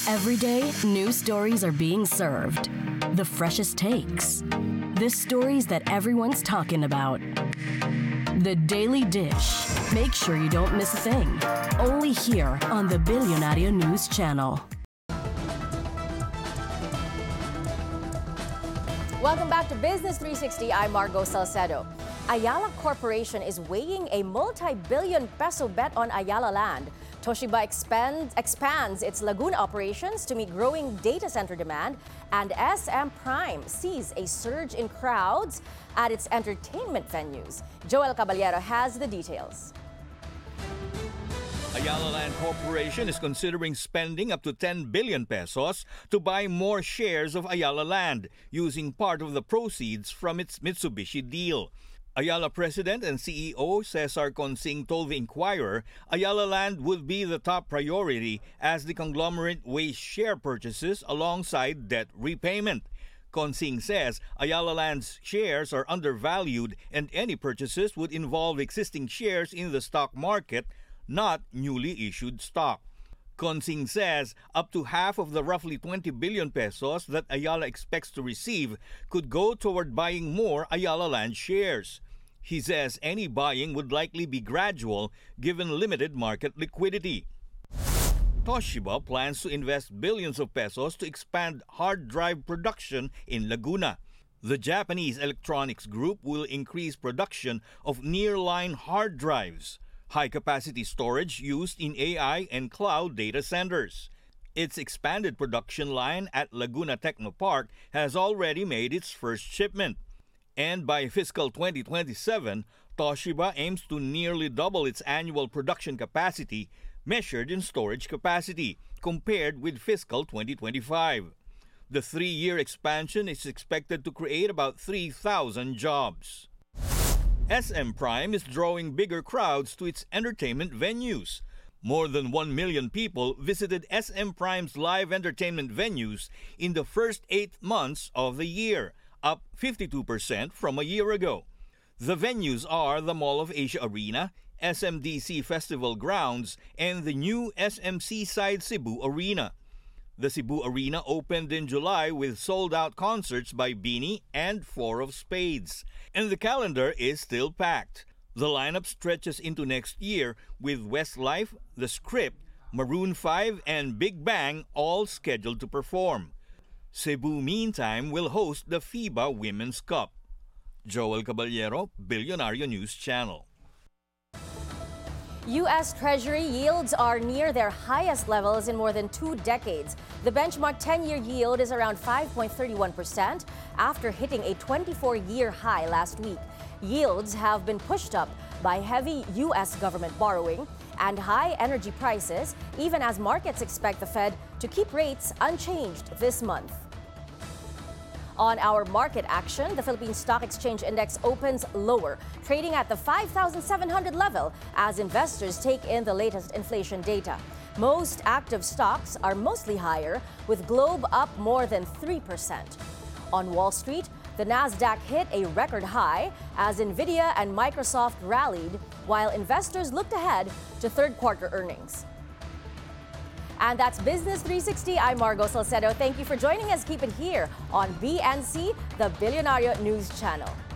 Every day, new stories are being served. The freshest takes. The stories that everyone's talking about. The Daily Dish. Make sure you don't miss a thing. Only here on the Billionario News Channel. Welcome back to Business 360. I'm Margo Salcedo. Ayala Corporation is weighing a multi-billion peso bet on Ayala Land. Toshiba expands its Laguna operations to meet growing data center demand, and SM Prime sees a surge in crowds at its entertainment venues. Joel Caballero has the details. Ayala Land Corporation is considering spending up to 10 billion pesos to buy more shares of Ayala Land, using part of the proceeds from its Mitsubishi deal. Ayala President and CEO Cesar Consing told the Inquirer Ayala Land would be the top priority as the conglomerate weighs share purchases alongside debt repayment. Consing says Ayala Land's shares are undervalued and any purchases would involve existing shares in the stock market, not newly issued stock. Consing says up to half of the roughly 20 billion pesos that Ayala expects to receive could go toward buying more Ayala Land shares. He says any buying would likely be gradual given limited market liquidity. Toshiba plans to invest billions of pesos to expand hard drive production in Laguna. The Japanese electronics group will increase production of nearline hard drives, high-capacity storage used in AI and cloud data centers. Its expanded production line at Laguna Technopark has already made its first shipment. And by fiscal 2027, Toshiba aims to nearly double its annual production capacity, measured in storage capacity, compared with fiscal 2025. The 3-year expansion is expected to create about 3,000 jobs. SM Prime is drawing bigger crowds to its entertainment venues. More than 1 million people visited SM Prime's live entertainment venues in the first 8 months of the year, up 52% from a year ago. The venues are the Mall of Asia Arena, SMDC Festival Grounds, and the new SM Seaside Cebu Arena. The Cebu Arena opened in July with sold-out concerts by Beanie and Four of Spades, and the calendar is still packed. The lineup stretches into next year with Westlife, The Script, Maroon 5, and Big Bang all scheduled to perform. Cebu, meantime, will host the FIBA Women's Cup. Joel Caballero, Billionario News Channel. U.S. Treasury yields are near their highest levels in more than 2 decades. The benchmark 10-year yield is around 5.31% after hitting a 24-year high last week. Yields have been pushed up by heavy U.S. government borrowing and high energy prices, even as markets expect the Fed to keep rates unchanged this month. On our market action, the Philippine Stock Exchange Index opens lower, trading at the 5,700 level as investors take in the latest inflation data. Most active stocks are mostly higher, with Globe up more than 3%. On Wall Street, the Nasdaq hit a record high as Nvidia and Microsoft rallied, while investors looked ahead to third-quarter earnings. And that's Business 360. I'm Margo Salcedo. Thank you for joining us. Keep it here on BNC, the Billionario News Channel.